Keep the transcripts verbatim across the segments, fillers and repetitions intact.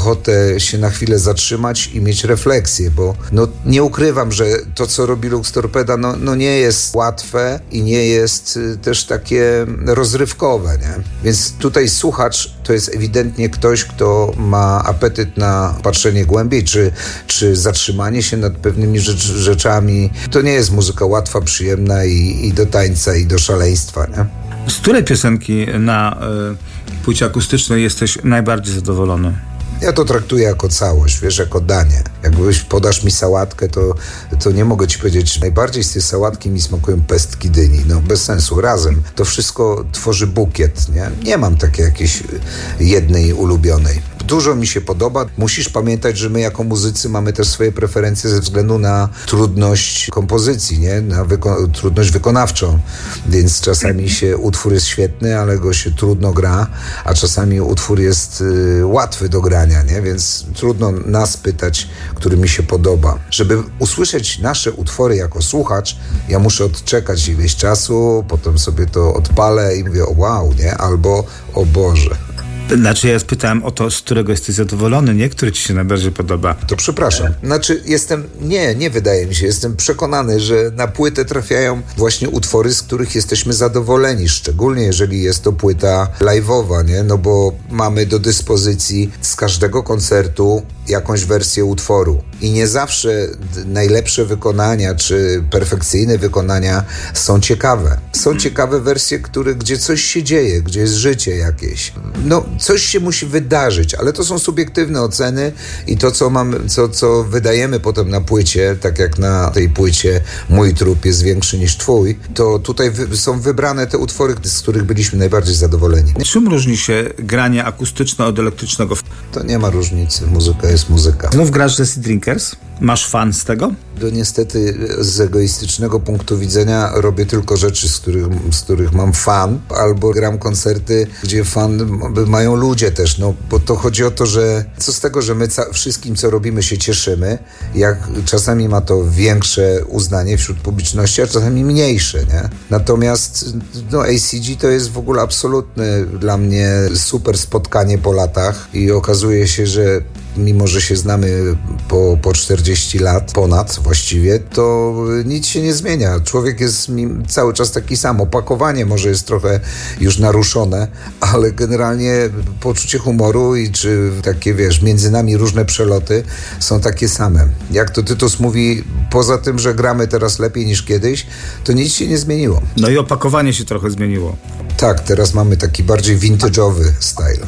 ochotę się na chwilę zatrzymać i mieć refleksję, bo no, nie ukrywam, że to, co robi Lux Torpeda, no, no nie jest łatwe i nie jest y, też takie rozrywkowe, nie? Więc tutaj słuchacz to jest ewidentnie ktoś, kto ma apetyt na patrzenie głębiej, czy, czy zatrzymanie się nad pewnymi rzecz, rzeczami. To nie jest muzyka łatwa, przyjemna i, i do tańca, i do szaleństwa, nie? Z której piosenki na y, płycie akustycznej jesteś najbardziej zadowolony? Ja to traktuję jako całość, wiesz, jako danie. Jakbyś podasz mi sałatkę, to, to nie mogę ci powiedzieć, najbardziej z tej sałatki mi smakują pestki dyni. No bez sensu, razem. To wszystko tworzy bukiet, nie? Nie mam takiej jakiejś jednej ulubionej. Dużo mi się podoba. Musisz pamiętać, że my jako muzycy mamy też swoje preferencje ze względu na trudność kompozycji, nie? Na wyko- trudność wykonawczą. Więc czasami się utwór jest świetny, ale go się trudno gra, a czasami utwór jest y, łatwy do grania, nie? Więc trudno nas pytać, który mi się podoba. Żeby usłyszeć nasze utwory jako słuchacz, ja muszę odczekać ileś czasu, potem sobie to odpalę i mówię, o wow, nie? Albo o Boże. Znaczy ja spytałem o to, z którego jesteś zadowolony, nie? Który ci się najbardziej podoba. To przepraszam. Znaczy jestem, nie, nie wydaje mi się, jestem przekonany, że na płytę trafiają właśnie utwory, z których jesteśmy zadowoleni, szczególnie jeżeli jest to płyta live'owa, nie? No bo mamy do dyspozycji z każdego koncertu jakąś wersję utworu i nie zawsze najlepsze wykonania czy perfekcyjne wykonania są ciekawe. Są ciekawe wersje, które, gdzie coś się dzieje, gdzie jest życie jakieś. No, coś się musi wydarzyć, ale to są subiektywne oceny i to, co mamy, co, co wydajemy potem na płycie, tak jak na tej płycie Mój trup jest większy niż twój, to tutaj wy, są wybrane te utwory, z których byliśmy najbardziej zadowoleni. Czym różni się granie akustyczne od elektrycznego? To nie ma różnicy. Muzyka jest muzyka. Znów grasz ze Sea Drinkers? Masz fan z tego? To niestety z egoistycznego punktu widzenia robię tylko rzeczy, z których, z których mam fan, albo gram koncerty, gdzie fan mają ludzie też, no bo to chodzi o to, że co z tego, że my ca- wszystkim, co robimy, się cieszymy, jak czasami ma to większe uznanie wśród publiczności, a czasami mniejsze, nie? Natomiast no, A C G to jest w ogóle absolutne dla mnie super spotkanie po latach i okazuje się, że mimo że się znamy po, po czterdzieści lat, ponad właściwie, to nic się nie zmienia. Człowiek jest cały czas taki sam. Opakowanie może jest trochę już naruszone, ale generalnie poczucie humoru i czy takie, wiesz, między nami różne przeloty są takie same. Jak to Tytus mówi, poza tym, że gramy teraz lepiej niż kiedyś, to nic się nie zmieniło. No i opakowanie się trochę zmieniło. Tak, teraz mamy taki bardziej vintage'owy style.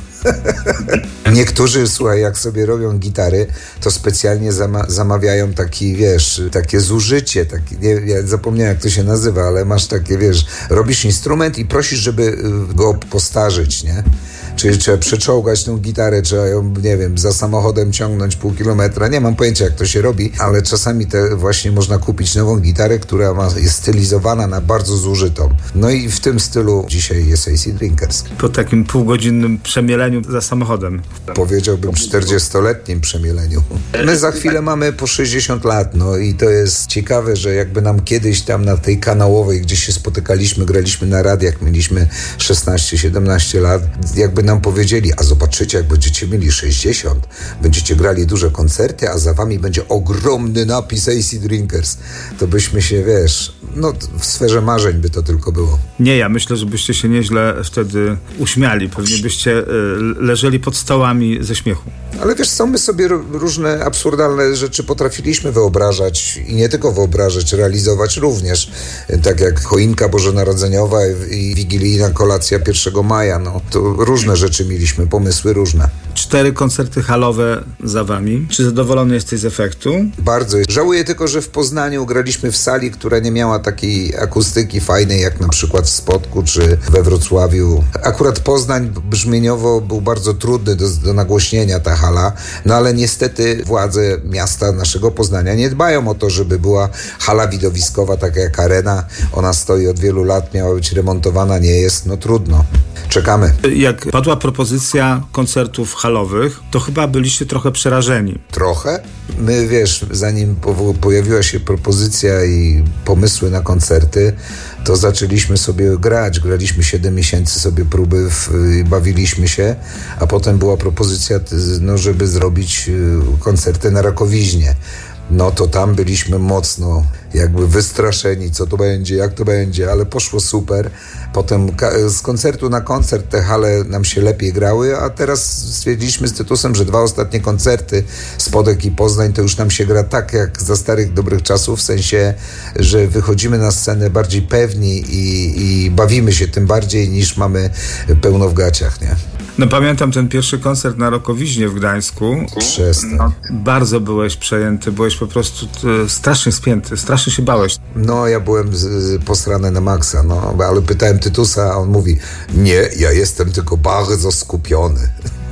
Niektórzy, słuchaj, jak sobie robią gitary, to specjalnie zama- zamawiają taki, wiesz, takie zużycie, taki, nie, ja zapomniałem, jak to się nazywa, ale masz takie, wiesz, robisz instrument i prosisz, żeby go postarzyć, nie? Czyli trzeba przeczołgać tą gitarę, trzeba ją, nie wiem, za samochodem ciągnąć pół kilometra. Nie mam pojęcia, jak to się robi, ale czasami te właśnie można kupić nową gitarę, która ma, jest stylizowana na bardzo zużytą. No i w tym stylu dzisiaj jest A C Drinkers. Po takim półgodzinnym przemieleniu za samochodem. Powiedziałbym czterdziestoletnim przemieleniu. My za chwilę mamy po sześćdziesiąt lat, no i to jest ciekawe, że jakby nam kiedyś tam na tej kanałowej, gdzie się spotykaliśmy, graliśmy na radiach, mieliśmy szesnaście siedemnaście lat, jakby nam powiedzieli, a zobaczycie, jak będziecie mieli sześćdziesiąt, będziecie grali duże koncerty, a za wami będzie ogromny napis A C Drinkers, to byśmy się, wiesz, no w sferze marzeń by to tylko było. Nie, ja myślę, że byście się nieźle wtedy uśmiali, pewnie byście y, leżeli pod stołami ze śmiechu. Ale wiesz co, my sobie różne absurdalne rzeczy potrafiliśmy wyobrażać i nie tylko wyobrażać, realizować również, tak jak choinka bożonarodzeniowa i wigilijna kolacja pierwszego maja, no to różne rzeczy mieliśmy, pomysły różne. Cztery koncerty halowe za wami. Czy zadowolony jesteś z efektu? Bardzo. Żałuję tylko, że w Poznaniu graliśmy w sali, która nie miała takiej akustyki fajnej, jak na przykład w Spodku czy we Wrocławiu. Akurat Poznań brzmieniowo był bardzo trudny do, do nagłośnienia, ta hala, no ale niestety władze miasta naszego Poznania nie dbają o to, żeby była hala widowiskowa, taka jak Arena. Ona stoi od wielu lat, miała być remontowana, nie jest, no trudno. Czekamy. Jak padła propozycja koncertów halowych, to chyba byliście trochę przerażeni. Trochę? My, wiesz, zanim po- pojawiła się propozycja i pomysły na koncerty, to zaczęliśmy sobie grać. Graliśmy siedem miesięcy sobie próby, w, bawiliśmy się, a potem była propozycja, no, żeby zrobić koncerty na Rakowiźnie. No to tam byliśmy mocno jakby wystraszeni, co to będzie, jak to będzie, ale poszło super. Potem z koncertu na koncert te hale nam się lepiej grały, a teraz stwierdziliśmy z Tytusem, że dwa ostatnie koncerty Spodek i Poznań to już nam się gra tak jak za starych dobrych czasów, w sensie, że wychodzimy na scenę bardziej pewni i, i bawimy się tym bardziej niż mamy pełno w gaciach, nie? No pamiętam ten pierwszy koncert na Rakowiźnie w Gdańsku. Przestań. No, bardzo byłeś przejęty, byłeś po prostu e, strasznie spięty, strasznie się bałeś. No ja byłem z, z, posrany na maksa, no, ale pytałem Tytusa, a on mówi, nie, ja jestem tylko bardzo skupiony.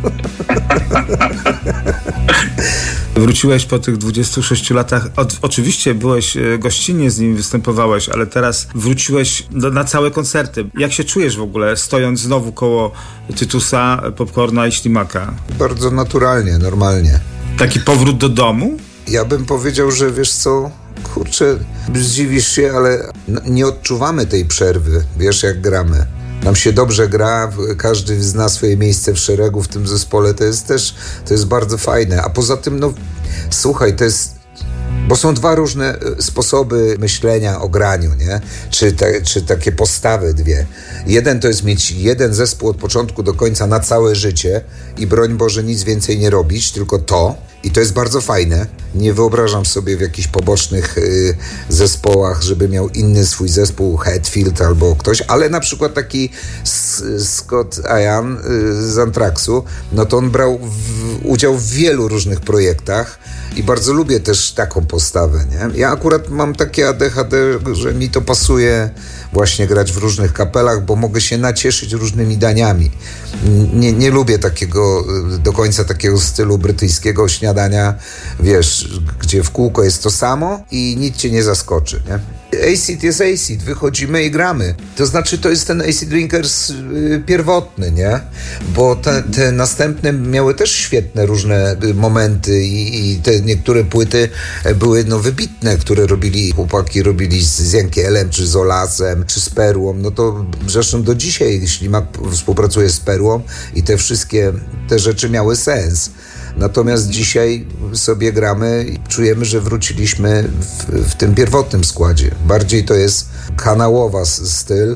Wróciłeś po tych dwudziestu sześciu latach, Od, oczywiście byłeś gościnnie z nim, występowałeś, ale teraz wróciłeś do, na całe koncerty. Jak się czujesz w ogóle, stojąc znowu koło Tytusa, Popcorna i Ślimaka? Bardzo naturalnie, normalnie. Taki powrót do domu? Ja bym powiedział, że wiesz co, kurczę, zdziwisz się, ale nie odczuwamy tej przerwy, wiesz, jak gramy. Nam się dobrze gra, każdy zna swoje miejsce w szeregu w tym zespole, to jest też, to jest bardzo fajne. A poza tym, no słuchaj, to jest, bo są dwa różne sposoby myślenia o graniu, nie? Czy, te, czy takie postawy dwie. Jeden to jest mieć jeden zespół od początku do końca na całe życie i broń Boże nic więcej nie robić, tylko to. I to jest bardzo fajne. Nie wyobrażam sobie w jakichś pobocznych y, zespołach, żeby miał inny swój zespół, Hetfield albo ktoś, ale na przykład taki S- Scott Ian y, z Anthraxu, no to on brał w, udział w wielu różnych projektach i bardzo lubię też taką postawę, nie? Ja akurat mam takie A D H D, że mi to pasuje właśnie grać w różnych kapelach, bo mogę się nacieszyć różnymi daniami. Nie, nie lubię takiego, do końca takiego stylu brytyjskiego śniadania, wiesz, gdzie w kółko jest to samo i nic cię nie zaskoczy, nie? Acid jest acid, wychodzimy i gramy. To znaczy, to jest ten Acid Drinkers yy, pierwotny, nie? Bo te, te następne miały też świetne różne momenty i, i te niektóre płyty były no wybitne, które robili chłopaki, robili z, z Jankielem, czy z Olasem, czy z Perłą. No to zresztą do dzisiaj Ślimak współpracuje z Perłą i te wszystkie te rzeczy miały sens. Natomiast dzisiaj sobie gramy i czujemy, że wróciliśmy w, w tym pierwotnym składzie. Bardziej to jest kanałowa styl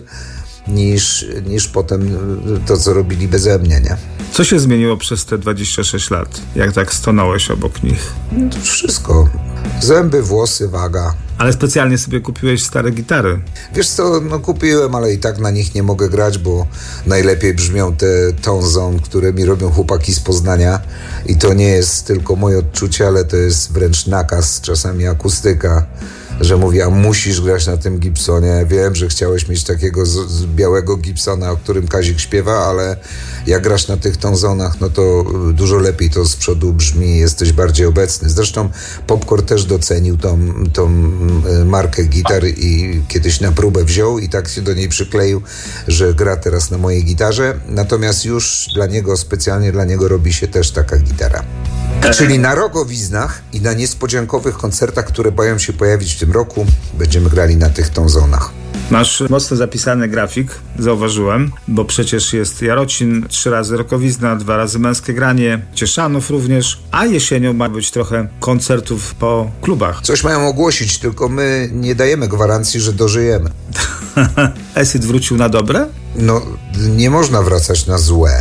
niż, niż potem to, co robili beze mnie, nie? Co się zmieniło przez te dwadzieścia sześć lat? Jak tak stanąłeś obok nich? No to wszystko. Zęby, włosy, waga. Ale specjalnie sobie kupiłeś stare gitary. Wiesz co, no kupiłem, ale i tak na nich nie mogę grać, bo najlepiej brzmią te Tone Zone, które mi robią chłopaki z Poznania i to nie jest tylko moje odczucie, ale to jest wręcz nakaz, czasami akustyka, że mówi, a musisz grać na tym Gibsonie. Wiem, że chciałeś mieć takiego z, z białego Gibsona, o którym Kazik śpiewa, ale jak grasz na tych tonzonach, no to dużo lepiej to z przodu brzmi, jesteś bardziej obecny. Zresztą Popcorn też docenił tą, tą markę gitar i kiedyś na próbę wziął i tak się do niej przykleił, że gra teraz na mojej gitarze. Natomiast już dla niego, specjalnie dla niego robi się też taka gitara. Czyli na Rogowiznach i na niespodziankowych koncertach, które mają się pojawić w tym roku, będziemy grali na tych tonzonach. Masz mocno zapisany grafik, zauważyłem, bo przecież jest Jarocin, trzy razy Rokowizna, dwa razy Męskie Granie, Cieszanów również, a jesienią ma być trochę koncertów po klubach. Coś mają ogłosić, tylko my nie dajemy gwarancji, że dożyjemy. Acid wrócił na dobre? No, nie można wracać na złe.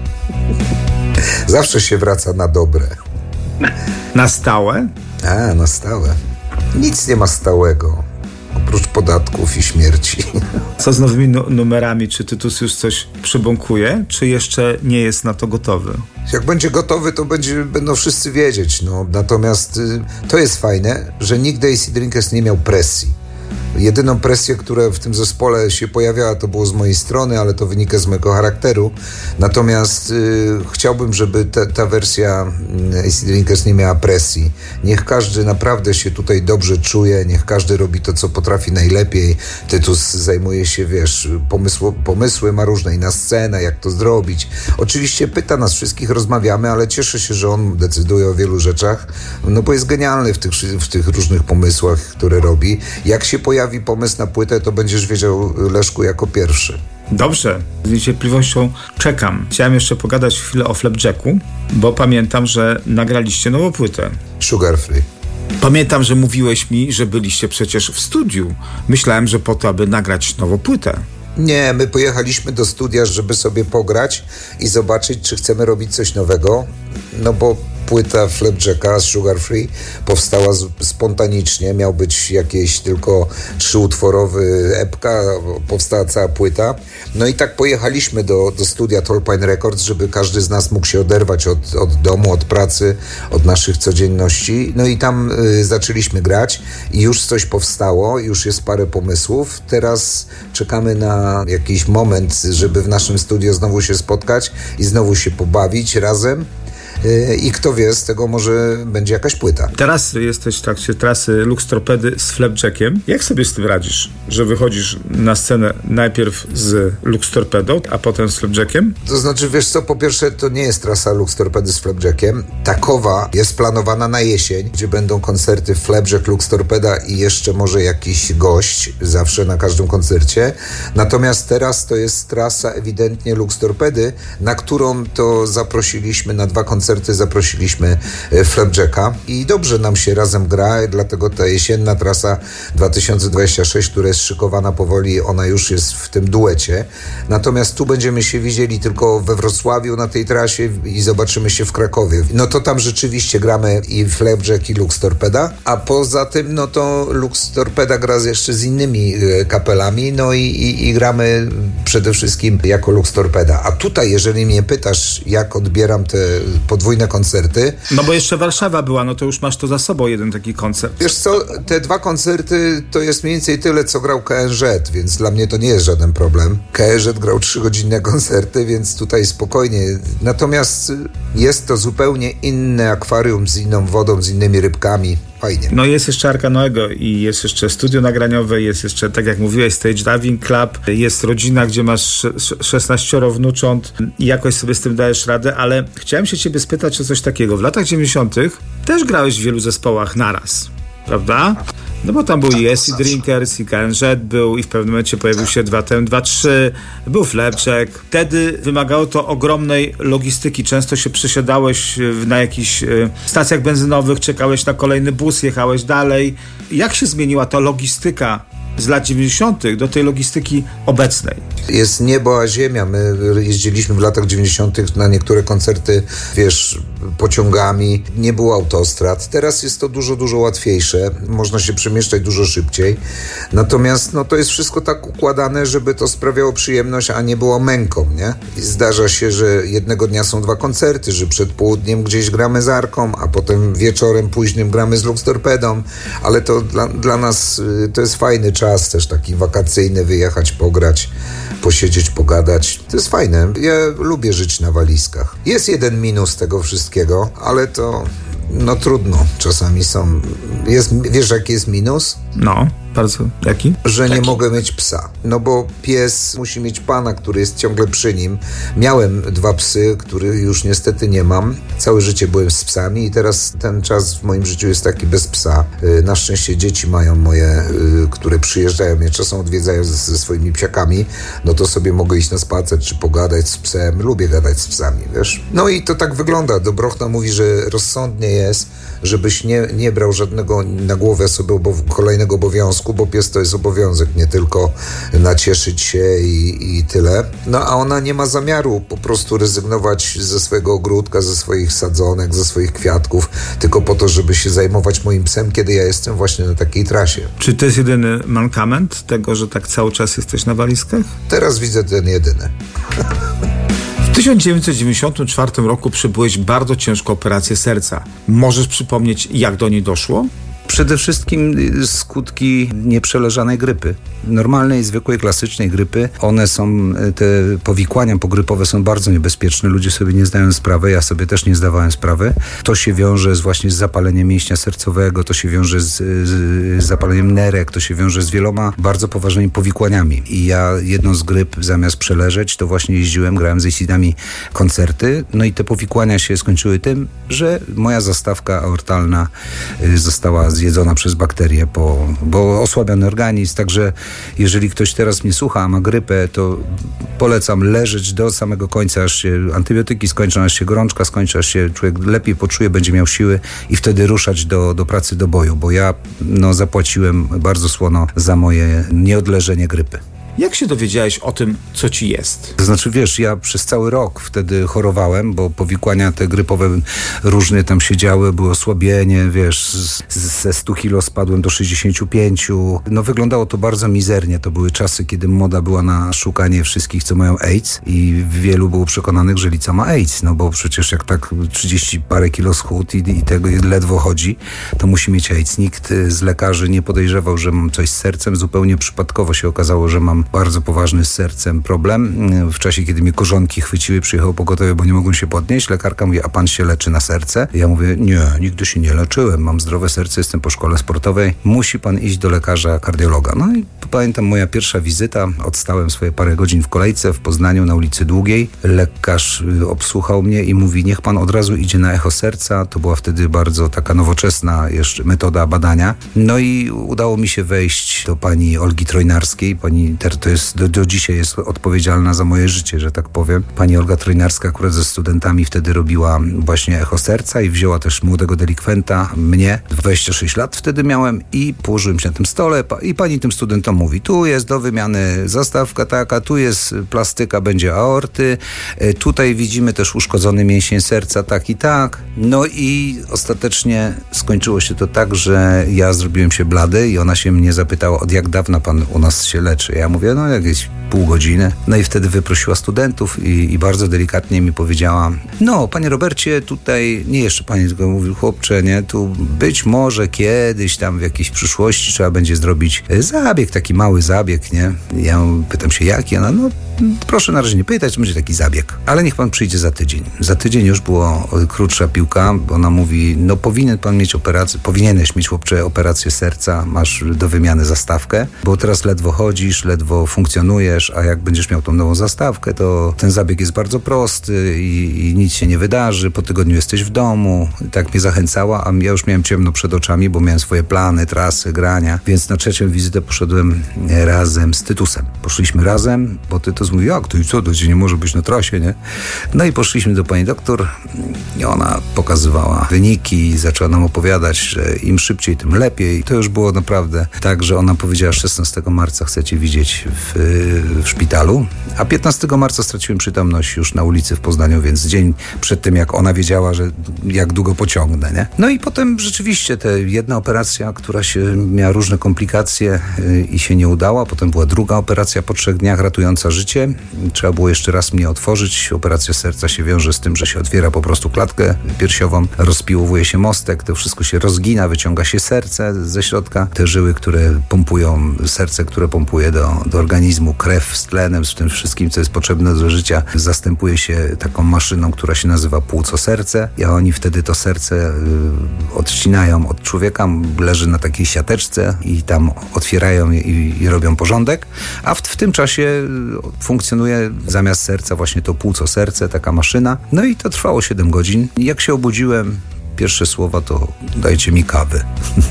Zawsze się wraca na dobre. Na stałe? A, na stałe. Nic nie ma stałego, oprócz podatków i śmierci. Co z nowymi nu- numerami? Czy Tytus już coś przybąkuje, czy jeszcze nie jest na to gotowy? Jak będzie gotowy, to będzie, będą wszyscy wiedzieć. No. Natomiast y, to jest fajne, że nigdy Acid Drinkers nie miał presji. Jedyną presję, która w tym zespole się pojawiała, to było z mojej strony, ale to wynika z mojego charakteru. Natomiast y, chciałbym, żeby ta, ta wersja y, Acid Drinkers nie miała presji. Niech każdy naprawdę się tutaj dobrze czuje, niech każdy robi to, co potrafi najlepiej. Tytus zajmuje się, wiesz, pomysł, pomysły ma różne i na scenę, jak to zrobić. Oczywiście pyta nas wszystkich, rozmawiamy, ale cieszę się, że on decyduje o wielu rzeczach, no bo jest genialny w tych, w tych różnych pomysłach, które robi. Jak się pojawi pojawi pomysł na płytę, to będziesz wiedział, Leszku, jako pierwszy. Dobrze, z niecierpliwością czekam. Chciałem jeszcze pogadać chwilę o Flapjacku, bo pamiętam, że nagraliście nową płytę. Sugar Free. Pamiętam, że mówiłeś mi, że byliście przecież w studiu. Myślałem, że po to, aby nagrać nową płytę. Nie, my pojechaliśmy do studia, żeby sobie pograć i zobaczyć, czy chcemy robić coś nowego, no bo płyta Flapjacka Sugar Free powstała z, spontanicznie, miał być jakieś tylko trzyutworowy epka, powstała cała płyta. No i tak pojechaliśmy do, do studia Tall Pine Records, żeby każdy z nas mógł się oderwać od, od domu, od pracy, od naszych codzienności. No i tam y, zaczęliśmy grać i już coś powstało, już jest parę pomysłów. Teraz czekamy na jakiś moment, żeby w naszym studio znowu się spotkać i znowu się pobawić razem. I kto wie, z tego może będzie jakaś płyta. Teraz jesteś w trakcie trasy Lux Torpedy z Flapjackiem. Jak sobie z tym radzisz, że wychodzisz na scenę najpierw z Lux Torpedą, a potem z Flapjackiem? To znaczy, wiesz co, po pierwsze, to nie jest trasa Lux Torpedy z Flapjackiem. Takowa jest planowana na jesień, gdzie będą koncerty Flapjack, Lux Torpeda i jeszcze może jakiś gość, zawsze na każdym koncercie. Natomiast teraz to jest trasa ewidentnie Lux Torpedy, na którą to zaprosiliśmy na dwa koncerty zaprosiliśmy Flapjacka i dobrze nam się razem gra, dlatego ta jesienna trasa dwa tysiące dwudziesty szósty, która jest szykowana powoli, ona już jest w tym duecie. Natomiast tu będziemy się widzieli tylko we Wrocławiu na tej trasie i zobaczymy się w Krakowie. No to tam rzeczywiście gramy i Flapjack, i Lux Torpeda, a poza tym no to Lux Torpeda gra jeszcze z innymi kapelami, no i, i, i gramy przede wszystkim jako Lux Torpeda. A tutaj, jeżeli mnie pytasz, jak odbieram te podwójne koncerty. No bo jeszcze Warszawa była, no to już masz to za sobą, jeden taki koncert. Wiesz co, te dwa koncerty to jest mniej więcej tyle, co grał K N Z, więc dla mnie to nie jest żaden problem. K N Z grał trzygodzinne koncerty, więc tutaj spokojnie. Natomiast jest to zupełnie inne akwarium z inną wodą, z innymi rybkami. Fajnie. No jest jeszcze Arka Noego i jest jeszcze studio nagraniowe, jest jeszcze, tak jak mówiłeś, Stage Diving Club, jest rodzina, gdzie masz szesnaścioro wnucząt i jakoś sobie z tym dajesz radę, ale chciałem się ciebie spytać o coś takiego. W latach dziewięćdziesiątych też grałeś w wielu zespołach naraz, prawda? No bo tam był i Acid Drinkers, i K N Z był, i w pewnym momencie pojawił się dwa T M dwa trzy, był Flapjack. Wtedy wymagało to ogromnej logistyki. Często się przesiadałeś na jakichś stacjach benzynowych, czekałeś na kolejny bus, jechałeś dalej. Jak się zmieniła ta logistyka z lat dziewięćdziesiątych do tej logistyki obecnej? Jest niebo a ziemia. My jeździliśmy w latach dziewięćdziesiątych na niektóre koncerty, wiesz, pociągami. Nie było autostrad. Teraz jest to dużo, dużo łatwiejsze. Można się przemieszczać dużo szybciej. Natomiast no, to jest wszystko tak układane, żeby to sprawiało przyjemność, a nie było męką, nie? I zdarza się, że jednego dnia są dwa koncerty, że przed południem gdzieś gramy z Arką, a potem wieczorem późnym gramy z Lux Torpedą, ale to dla, dla nas to jest fajny czas też taki wakacyjny, wyjechać, pograć, posiedzieć, pogadać. To jest fajne. Ja lubię żyć na walizkach. Jest jeden minus tego wszystkiego, ale to no trudno. Czasami są... Jest, wiesz, jaki jest minus? No, bardzo. Jaki? Że Jaki? nie mogę mieć psa. No bo pies musi mieć pana, który jest ciągle przy nim. Miałem dwa psy, których już niestety nie mam. Całe życie byłem z psami i teraz ten czas w moim życiu jest taki bez psa. Na szczęście dzieci mają moje, które przyjeżdżają mnie, czasem odwiedzają ze, ze swoimi psiakami. No to sobie mogę iść na spacer czy pogadać z psem. Lubię gadać z psami, wiesz. No i to tak wygląda. Dobrochna mówi, że rozsądnie jest, żebyś nie, nie brał żadnego na głowę sobie obow- kolejnego obowiązku, bo pies to jest obowiązek, nie tylko nacieszyć się i, i tyle. No a ona nie ma zamiaru po prostu rezygnować ze swojego ogródka, ze swoich sadzonek, ze swoich kwiatków, tylko po to, żeby się zajmować moim psem, kiedy ja jestem właśnie na takiej trasie. Czy to jest jedyny mankament tego, że tak cały czas jesteś na walizkach? Teraz widzę ten jedyny. W tysiąc dziewięćset dziewięćdziesiątym czwartym roku przebyłeś bardzo ciężką operację serca. Możesz przypomnieć, jak do niej doszło? Przede wszystkim skutki nieprzeleżanej grypy. Normalnej, zwykłej, klasycznej grypy. One są, te powikłania pogrypowe są bardzo niebezpieczne. Ludzie sobie nie zdają sprawy, ja sobie też nie zdawałem sprawy. To się wiąże z, właśnie z zapaleniem mięśnia sercowego, to się wiąże z, z zapaleniem nerek, to się wiąże z wieloma bardzo poważnymi powikłaniami. I ja jedną z gryp zamiast przeleżeć, to właśnie jeździłem, grałem z Acidami koncerty. No i te powikłania się skończyły tym, że moja zastawka aortalna została zjedzona przez bakterie, po, bo osłabiony organizm. Także jeżeli ktoś teraz mnie słucha, a ma grypę, to polecam leżeć do samego końca, aż się antybiotyki skończą, aż się gorączka skończy, aż się człowiek lepiej poczuje, będzie miał siły i wtedy ruszać do, do pracy, do boju, bo ja no, zapłaciłem bardzo słono za moje nieodleżenie grypy. Jak się dowiedziałeś o tym, co ci jest? To znaczy, wiesz, ja przez cały rok wtedy chorowałem, bo powikłania te grypowe różnie tam się działy, było osłabienie, wiesz, z, ze stu kilo spadłem do sześćdziesięciu pięciu. No wyglądało to bardzo mizernie. To były czasy, kiedy moda była na szukanie wszystkich, co mają AIDS i wielu było przekonanych, że Lica ma AIDS, no bo przecież jak tak trzydzieści parę kilo schód i, i tego ledwo chodzi, to musi mieć AIDS. Nikt z lekarzy nie podejrzewał, że mam coś z sercem. Zupełnie przypadkowo się okazało, że mam bardzo poważny z sercem problem. W czasie, kiedy mnie korzonki chwyciły, przyjechało pogotowie, bo nie mogłem się podnieść. Lekarka mówi, a pan się leczy na serce? Ja mówię, nie, nigdy się nie leczyłem. Mam zdrowe serce, jestem po szkole sportowej. Musi pan iść do lekarza kardiologa. No i pamiętam moja pierwsza wizyta. Odstałem swoje parę godzin w kolejce w Poznaniu na ulicy Długiej. Lekarz obsłuchał mnie i mówi, niech pan od razu idzie na echo serca. To była wtedy bardzo taka nowoczesna jeszcze metoda badania. No i udało mi się wejść do pani Olgi Trojnarskiej. Pani to jest, do, do dzisiaj jest odpowiedzialna za moje życie, że tak powiem. Pani Olga Trojnarska akurat ze studentami wtedy robiła właśnie echo serca i wzięła też młodego delikwenta, mnie, dwadzieścia sześć lat wtedy miałem i położyłem się na tym stole i pani tym studentom mówi, tu jest do wymiany zastawka taka, tu jest plastyka, będzie aorty, tutaj widzimy też uszkodzony mięsień serca, tak i tak. No i ostatecznie skończyło się to tak, że ja zrobiłem się blady i ona się mnie zapytała, od jak dawna pan u nas się leczy? Ja mówię, no jakieś pół godziny. No i wtedy wyprosiła studentów i, i bardzo delikatnie mi powiedziała, no panie Robercie, tutaj, nie jeszcze pani, tylko mówił, chłopcze, nie, tu być może kiedyś tam w jakiejś przyszłości trzeba będzie zrobić zabieg, taki mały zabieg, nie? Ja pytam się, jaki? Ona, no proszę na razie nie pytać, będzie taki zabieg, ale niech pan przyjdzie za tydzień. Za tydzień już była krótsza piłka, bo ona mówi, no powinien pan mieć operację, powinieneś mieć, chłopcze, operację serca, masz do wymiany zastawkę, bo teraz ledwo chodzisz, ledwo funkcjonujesz, a jak będziesz miał tą nową zastawkę, to ten zabieg jest bardzo prosty i, i nic się nie wydarzy, po tygodniu jesteś w domu. I tak mnie zachęcała, a ja już miałem ciemno przed oczami, bo miałem swoje plany, trasy, grania, więc na trzecią wizytę poszedłem razem z Tytusem. Poszliśmy razem, bo Tytus mówi, jak to i co, to ci nie może być na trasie, nie? No i poszliśmy do pani doktor i ona pokazywała wyniki i zaczęła nam opowiadać, że im szybciej, tym lepiej. To już było naprawdę tak, że ona powiedziała, szesnastego marca chcecie widzieć w, w szpitalu, a piętnastego marca straciłem przytomność już na ulicy w Poznaniu, więc dzień przed tym, jak ona wiedziała, że jak długo pociągnę, nie? No i potem rzeczywiście ta jedna operacja, która się miała różne komplikacje yy, i się nie udała, potem była druga operacja po trzech dniach ratująca życie. Trzeba było jeszcze raz mnie otworzyć. Operacja serca się wiąże z tym, że się otwiera po prostu klatkę piersiową, rozpiłowuje się mostek, to wszystko się rozgina, wyciąga się serce ze środka. Te żyły, które pompują, serce, które pompuje do, do organizmu, krew z tlenem, z tym wszystkim, co jest potrzebne do życia, zastępuje się taką maszyną, która się nazywa płuco-serce. I oni wtedy to serce y, odcinają od człowieka, leży na takiej siateczce i tam otwierają i, i robią porządek, a w, w tym czasie funkcjonuje zamiast serca właśnie to płuco-serce, taka maszyna. No i to trwało siedem godzin. Jak się obudziłem, pierwsze słowa to dajcie mi kawy.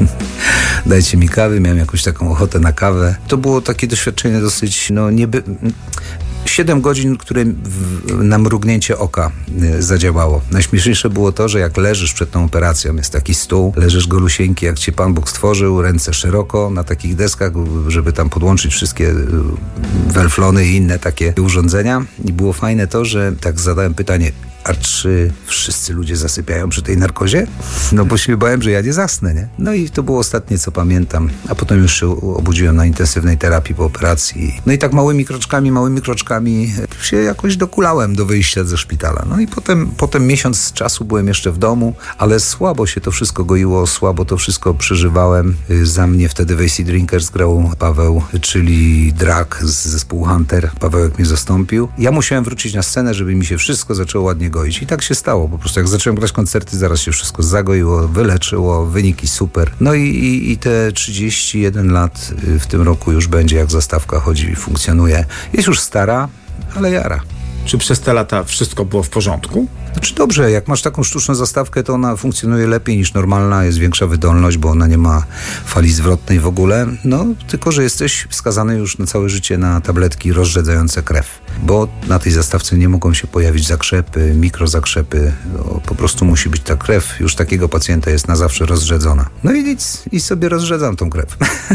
Dajcie mi kawy, miałem jakąś taką ochotę na kawę. To było takie doświadczenie dosyć, no nieby... Siedem godzin, które w, na mrugnięcie oka y, zadziałało. Najśmieszniejsze było to, że jak leżysz przed tą operacją, jest taki stół, leżysz golusieńki, jak cię Pan Bóg stworzył, ręce szeroko na takich deskach, żeby tam podłączyć wszystkie y, welflony i inne takie urządzenia. I było fajne to, że tak zadałem pytanie, a czy wszyscy ludzie zasypiają przy tej narkozie? No bo się bałem, że ja nie zasnę, nie? No i to było ostatnie, co pamiętam. A potem już się obudziłem na intensywnej terapii po operacji. No i tak małymi kroczkami, małymi kroczkami się jakoś dokulałem do wyjścia ze szpitala. No i potem, potem miesiąc czasu byłem jeszcze w domu, ale słabo się to wszystko goiło, słabo to wszystko przeżywałem. Za mnie wtedy w A C Drinkers grał Paweł, czyli Drak z zespołu Hunter. Pawełek mnie zastąpił. Ja musiałem wrócić na scenę, żeby mi się wszystko zaczęło ładnie goić. I tak się stało. Po prostu jak zacząłem grać koncerty, zaraz się wszystko zagoiło, wyleczyło, wyniki super. No i, i, i te trzydzieści jeden lat w tym roku już będzie, jak zastawka chodzi i funkcjonuje. Jest już stara, ale jara. Czy przez te lata wszystko było w porządku? Znaczy dobrze, jak masz taką sztuczną zastawkę, to ona funkcjonuje lepiej niż normalna, jest większa wydolność, bo ona nie ma fali zwrotnej w ogóle, no tylko, że jesteś skazany już na całe życie na tabletki rozrzedzające krew, bo na tej zastawce nie mogą się pojawić zakrzepy, mikrozakrzepy, no, po prostu musi być ta krew, już takiego pacjenta jest na zawsze rozrzedzona. No i nic, i sobie rozrzedzam tą krew.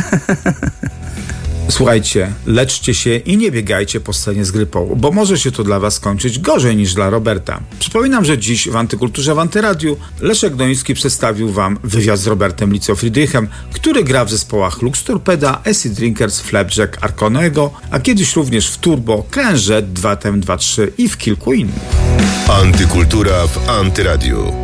Słuchajcie, leczcie się i nie biegajcie po scenie z grypą, bo może się to dla was skończyć gorzej niż dla Roberta. Przypominam, że dziś w Antykulturze w Antyradiu Leszek Doński przedstawił wam wywiad z Robertem Licofriedrichem, który gra w zespołach Lux Torpeda, Acid Drinkers, Flapjack, Arconego, a kiedyś również w Turbo, Klężet, dwa T M dwa trzy i w kilku innych. Antykultura w Antyradiu.